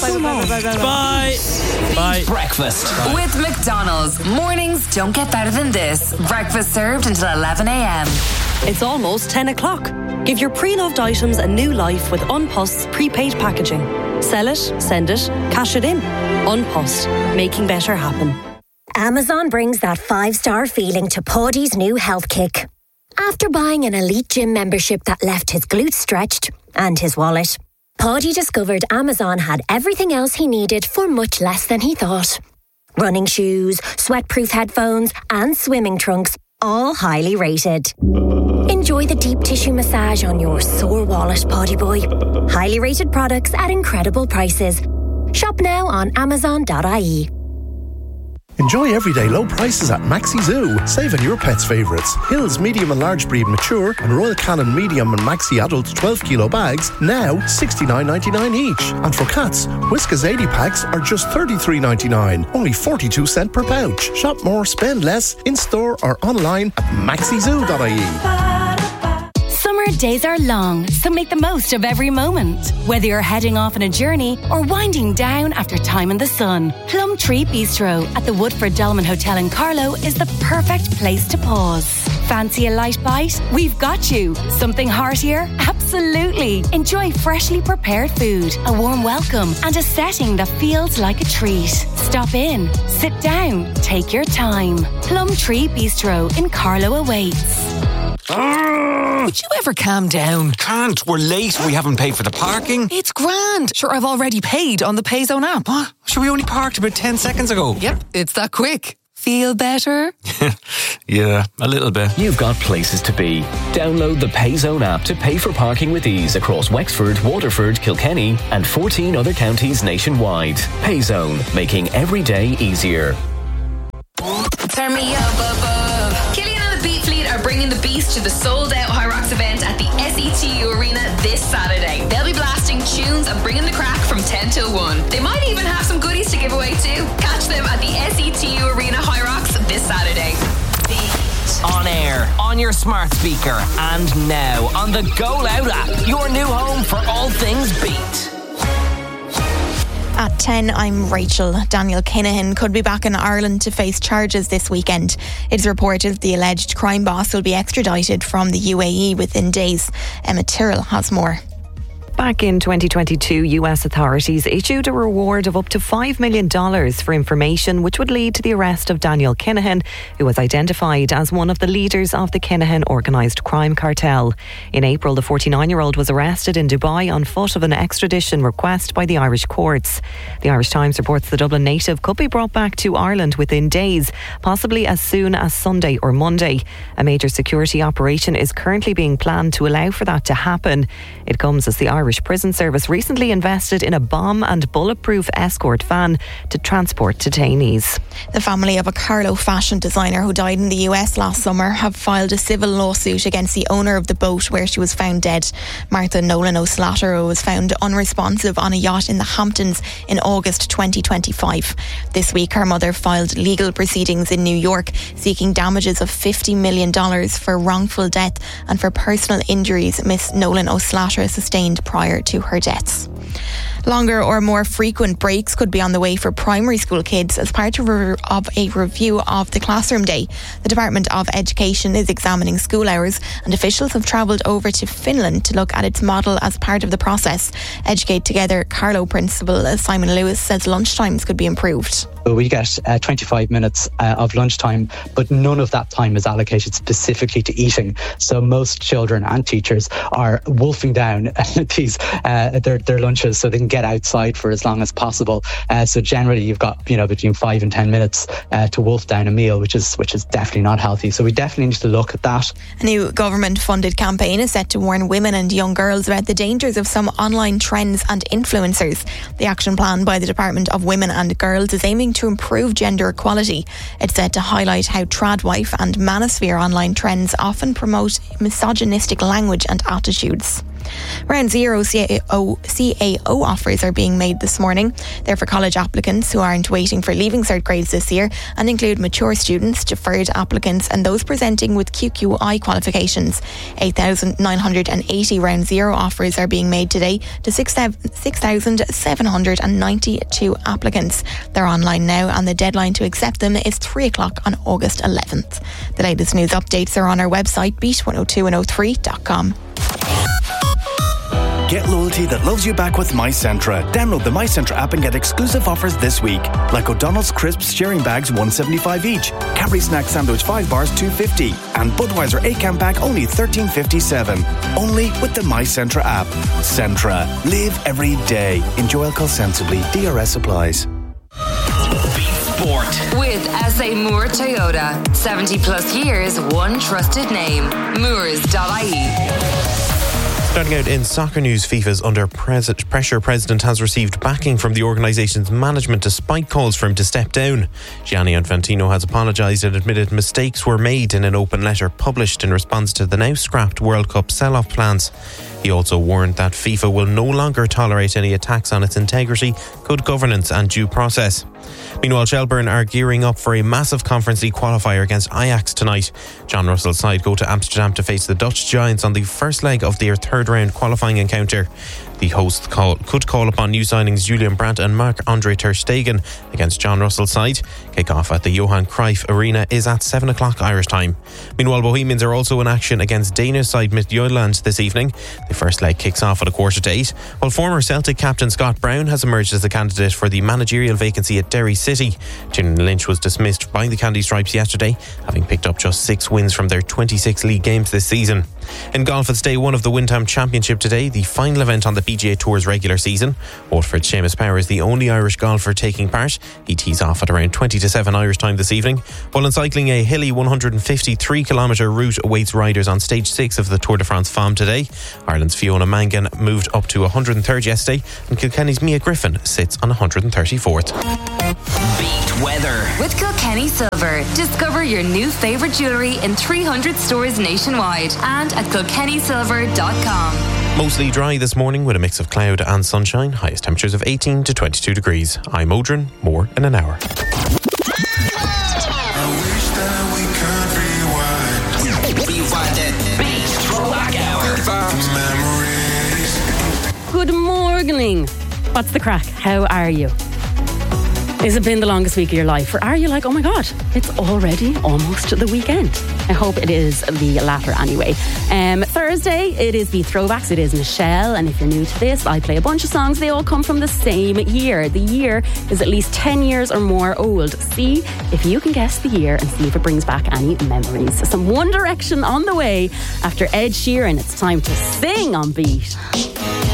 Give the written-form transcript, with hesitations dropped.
Bye. Bye. Breakfast with McDonald's. Mornings don't get better than this. Breakfast served until 11 a.m. It's almost 10 o'clock. Give your pre-loved items a new life with Unpost's prepaid packaging. Sell it, send it, cash it in. Unpost, making better happen. Amazon brings that 5-star feeling to Paddy's new health kick. After buying an elite gym membership that left his glutes stretched and his wallet, Paddy discovered Amazon had everything else he needed for much less than he thought. Running shoes, sweat-proof headphones and swimming trunks, all highly rated. Enjoy the deep tissue massage on your sore wallet, Paddy boy. Highly rated products at incredible prices. Shop now on Amazon.ie. Enjoy everyday low prices at Maxi Zoo. Save on your pet's favourites. Hills medium and large breed mature and Royal Canin medium and Maxi adult 12 kilo bags now $69.99 each. And for cats, Whiskas 80 packs are just $33.99, only 42 cents per pouch. Shop more, spend less, in store or online at maxizoo.ie. Summer days are long, so make the most of every moment. Whether you're heading off on a journey or winding down after time in the sun, Plumtree Bistro at the Woodford Dolman Hotel in Carlow is the perfect place to pause. Fancy a light bite? We've got you. Something heartier? Absolutely. Enjoy freshly prepared food, a warm welcome, and a setting that feels like a treat. Stop in, sit down, take your time. Plumtree Bistro in Carlow awaits. Would you ever calm down? Can't. We're late. We haven't paid for the parking. It's grand. Sure, I've already paid on the Payzone app. What? Sure, we only parked about 10 seconds ago. Yep, it's that quick. Feel better? Yeah, a little bit. You've got places to be. Download the Payzone app to pay for parking with ease across Wexford, Waterford, Kilkenny and 14 other counties nationwide. Payzone, making every day easier. Turn me up. Killian and the Beat Fleet are bringing the beast to the sold-out High Rocks event at the SETU Arena this Saturday. They'll be blasting tunes and bringing the crack from 10 till 1. They might even have some goodies to give away too. Catch them at the SETU Arena High Rocks this Saturday. On air, on your smart speaker, and now on the Go Loud app, your new home for all things Beat. At 10, I'm Rachel. Daniel Kinahan could be back in Ireland to face charges this weekend. It's reported the alleged crime boss will be extradited from the UAE within days. Emma Tyrrell has more. Back in 2022, US authorities issued a reward of up to $5 million for information which would lead to the arrest of Daniel Kinahan, who was identified as one of the leaders of the Kinahan organised crime cartel. In April, the 49-year-old was arrested in Dubai on foot of an extradition request by the Irish courts. The Irish Times reports the Dublin native could be brought back to Ireland within days, possibly as soon as Sunday or Monday. A major security operation is currently being planned to allow for that to happen. It comes as the Irish Prison Service recently invested in a bomb and bulletproof escort van to transport detainees. The family of a Carlow fashion designer who died in the US last summer have filed a civil lawsuit against the owner of the boat where she was found dead. Martha Nolan O'Slattery was found unresponsive on a yacht in the Hamptons in August 2025. This week her mother filed legal proceedings in New York seeking damages of $50 million for wrongful death and for personal injuries Miss Nolan O'Slattery sustained prior to her deaths. Longer or more frequent breaks could be on the way for primary school kids as part of a review of the classroom day. The Department of Education is examining school hours and officials have travelled over to Finland to look at its model as part of the process. Educate Together Carlow Principal Simon Lewis says lunchtimes could be improved. We get 25 minutes of lunchtime, but none of that time is allocated specifically to eating. So most children and teachers are wolfing down their lunches so they can get outside for as long as possible. So generally you've got between 5 and 10 minutes to wolf down a meal, which is definitely not healthy. So we definitely need to look at that. A new government-funded campaign is set to warn women and young girls about the dangers of some online trends and influencers. The action plan by the Department of Women and Girls is aiming to improve gender equality. It's set to highlight how tradwife and manosphere online trends often promote misogynistic language and attitudes. Round 0 CAO offers are being made this morning. They're for college applicants who aren't waiting for Leaving Cert grades this year and include mature students, deferred applicants and those presenting with QQI qualifications. 8,980 Round 0 offers are being made today to 6,792 applicants. They're online now and the deadline to accept them is 3 o'clock on August 11th. The latest news updates are on our website beat102103.com. Get loyalty that loves you back with MyCentra. Download the MyCentra app and get exclusive offers this week. Like O'Donnell's Crisps sharing bags $1.75 each. Cadbury Snack Sandwich 5 bars $2.50. And Budweiser 8-can pack only $13.57. Only with the MyCentra app. Centra. Live every day. Enjoy alcohol sensibly. DRS applies. Sport with SA Moore Toyota. 70 plus years, one trusted name. Moores.ie. Starting out in soccer news, FIFA's under pressure president has received backing from the organisation's management despite calls for him to step down. Gianni Infantino has apologised and admitted mistakes were made in an open letter published in response to the now scrapped World Cup sell-off plans. He also warned that FIFA will no longer tolerate any attacks on its integrity, good governance and due process. Meanwhile, Shelbourne are gearing up for a massive Conference League qualifier against Ajax tonight. John Russell's side go to Amsterdam to face the Dutch Giants on the first leg of their third round qualifying encounter. The hosts could call upon new signings Julian Brandt and Marc-Andre ter Stegen against John Russell's side. Kick-off at the Johan Cruyff Arena is at 7 o'clock Irish time. Meanwhile, Bohemians are also in action against Danish side Midtjylland this evening. The first leg kicks off at 7:15, while former Celtic captain Scott Brown has emerged as a candidate for the managerial vacancy at Derry City. Tiernan Lynch was dismissed by the Candy Stripes yesterday, having picked up just 6 wins from their 26 league games this season. In golf, it's day 1 of the Windham Championship today, the final event on the PGA Tour's regular season. Waterford's Seamus Power is the only Irish golfer taking part. He tees off at around 7 Irish time this evening. While in cycling, a hilly 153-kilometre route awaits riders on stage 6 of the Tour de France FOM today. Ireland's Fiona Mangan moved up to 103rd yesterday, and Kilkenny's Mia Griffin sits on 134th. Beat weather with Kilkenny Silver. Discover your new favourite jewellery in 300 stores nationwide and at kilkennysilver.com. Mostly dry this morning with a mix of cloud and sunshine. Highest temperatures of 18 to 22 degrees. I'm Odrin. More in an hour. Good morning. What's the crack? How are you? Has it been the longest week of your life? Or are you like, oh my God, it's already almost the weekend? I hope it is the latter anyway. Thursday, it is the throwbacks. It is Michelle. And if you're new to this, I play a bunch of songs. They all come from the same year. The year is at least 10 years or more old. See if you can guess the year and see if it brings back any memories. Some One Direction on the way. After Ed Sheeran, it's time to sing on Beat.